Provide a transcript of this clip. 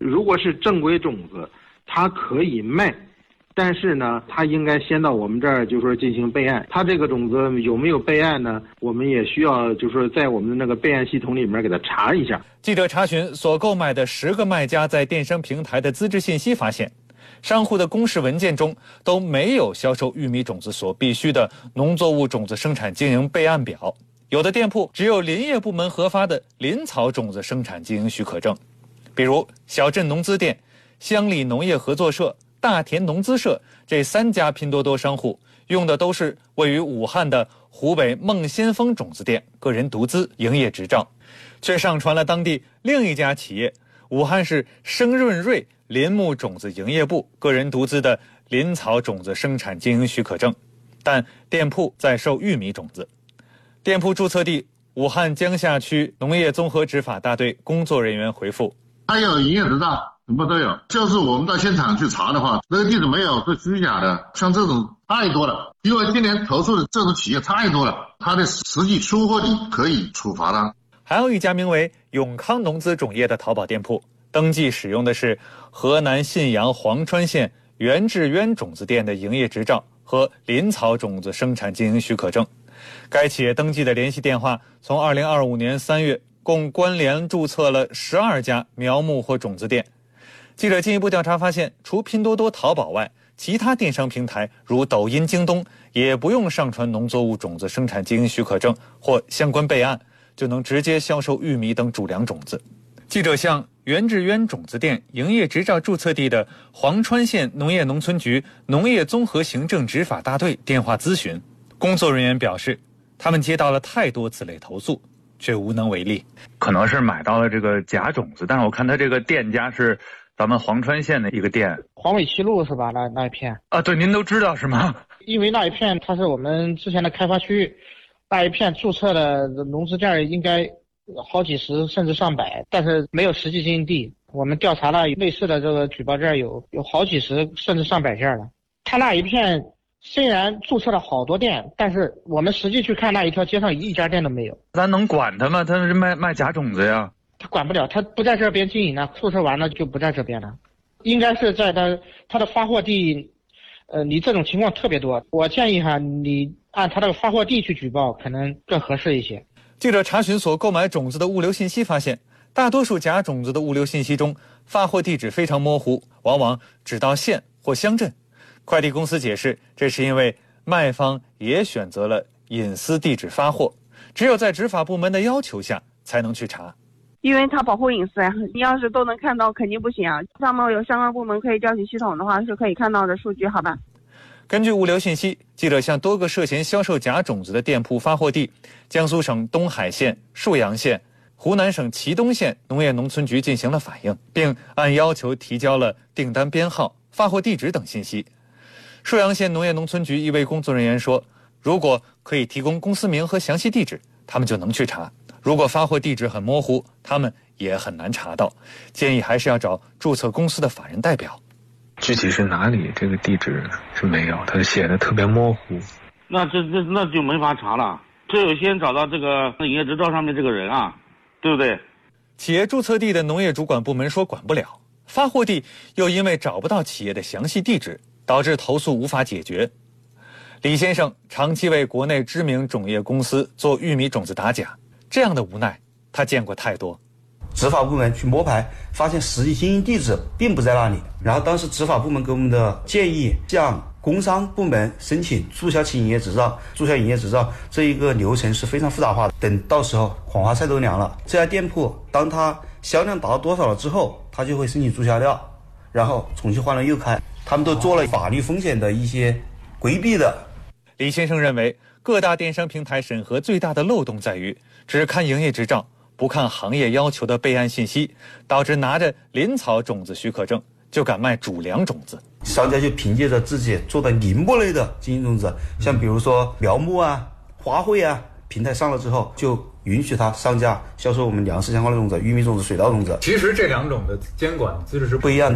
如果是正规种子，它可以卖。但是呢，它应该先到我们这儿，就是说进行备案。它这个种子有没有备案呢？我们也需要，就是说在我们的那个备案系统里面给它查一下。 记者查询所购买的10个卖家在电商平台的资质信息，发现，商户的公示文件中都没有销售玉米种子所必须的农作物种子生产经营备案表。有的店铺只有林业部门核发的林草种子生产经营许可证，比如小镇农资店、乡里农业合作社、大田农资社这3家拼多多商户用的都是位于武汉的湖北孟先锋种子店个人独资营业执照，却上传了当地另一家企业武汉市生润瑞林木种子营业部个人独资的林草种子生产经营许可证，但店铺在售玉米种子。店铺注册地武汉江夏区农业综合执法大队工作人员回复： 他有营业执照，什么都有，就是我们到现场去查的话，那个地址没有，是虚假的。像这种太多了，因为今年投诉的这种企业太多了，它的实际出货地可以处罚的。 还有一家名为永康农资种业的淘宝店铺，登记使用的是河南信阳黄川县袁志渊种子店的营业执照和林草种子生产经营许可证。该企业登记的联系电话从2025年3月共关联注册了12家苗木或种子店。记者进一步调查发现，除拼多多、淘宝外，其他电商平台如抖音、京东也不用上传农作物种子生产经营许可证或相关备案，就能直接销售玉米等主粮种子。记者向袁志渊种子店营业执照注册地的黄川县农业农村局农业综合行政执法大队电话咨询，工作人员表示，他们接到了太多此类投诉，却无能为力。 可能是买到了这个假种子，但是我看他这个店家是咱们黄川县的一个店， 黄尾七路是吧？那一片啊，对，您都知道是吗？ 因为那一片它是我们之前的开发区域，那一片注册的农资店应该好几十甚至上百，但是没有实际经营地。我们调查了类似的这个举报件有好几十甚至上百件了。他那一片虽然注册了好多店，但是我们实际去看那一条街上一家店都没有。 咱能管他吗？他是卖假种子呀。 他管不了，他不在这边经营了，注册完了就不在这边了。应该是在他的发货地，你这种情况特别多。我建议你按他的发货地去举报，可能更合适一些。 记者查询所购买种子的物流信息发现，大多数假种子的物流信息中，发货地址非常模糊，往往只到县或乡镇。快递公司解释，这是因为卖方也选择了隐私地址发货，只有在执法部门的要求下才能去查。 因为它保护隐私呀，你要是都能看到肯定不行啊。上面有相关部门可以调取系统的话，是可以看到的数据，好吧？ 根据物流信息，记者向多个涉嫌销售假种子的店铺发货地江苏省东海县、沭阳县、湖南省祁东县农业农村局进行了反映，并按要求提交了订单编号、发货地址等信息。沭阳县农业农村局一位工作人员说，如果可以提供公司名和详细地址，他们就能去查。如果发货地址很模糊，他们也很难查到，建议还是要找注册公司的法人代表。 具体是哪里，这个地址是没有，他写的特别模糊。 那就没法查了，只有先找到这个营业执照上面这个人啊，对不对？ 企业注册地的农业主管部门说管不了，发货地又因为找不到企业的详细地址，导致投诉无法解决。李先生长期为国内知名种业公司做玉米种子打假，这样的无奈他见过太多。 执法部门去摸排，发现实际经营地址并不在那里。然后当时执法部门给我们的建议，向工商部门申请注销其营业执照。注销营业执照这一个流程是非常复杂化的，等到时候黄花菜都凉了。这家店铺当它销量达到多少了之后，它就会申请注销掉，然后重新换了又开。他们都做了法律风险的一些规避的。 李先生认为，各大电商平台审核最大的漏洞在于只看营业执照，不看行业要求的备案信息，导致拿着林草种子许可证就敢卖主粮种子。 商家就凭借着自己做的林木类的经营种子，像比如说苗木啊、花卉啊，平台上了之后就允许他上架销售我们粮食相关的种子、玉米种子、水稻种子。 其实这两种的监管资质是不一样的。